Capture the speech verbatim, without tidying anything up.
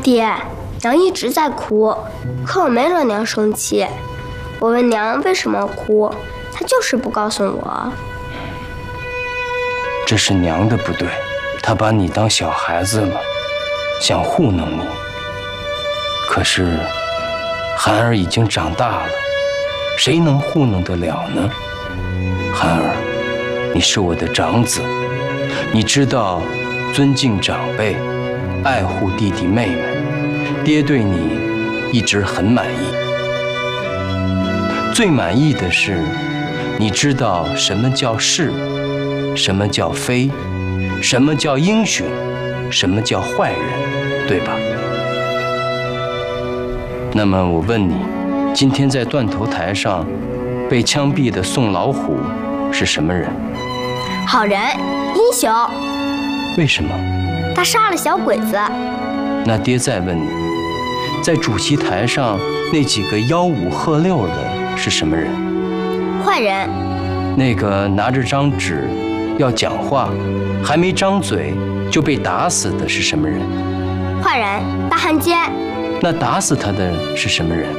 爹，娘一直在哭，可我没惹娘生气。我问娘为什么哭，她就是不告诉我。 这是娘的不对，她把你当小孩子了，想糊弄你。可是涵儿已经长大了，谁能糊弄得了呢？涵儿，你是我的长子，你知道尊敬长辈，爱护弟弟妹妹，爹对你一直很满意。最满意的是，你知道什么叫是，什么叫非，什么叫英雄，什么叫坏人，对吧？那么我问你，今天在断头台上被枪毙的宋老虎是什么人？ 好人，英雄。 为什么？ 他杀了小鬼子。 那爹再问你，在主席台上那几个吆五喝六的是什么人？ 坏人。 那个拿着张纸要讲话，还没张嘴就被打死的是什么人？ 坏人，大汉奸。 那打死他的是什么人？